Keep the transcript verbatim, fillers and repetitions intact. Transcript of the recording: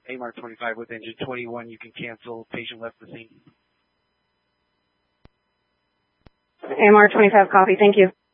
A M R twenty-five with engine twenty-one. You can cancel. Patient left the scene. A M R twenty-five, copy. Thank you.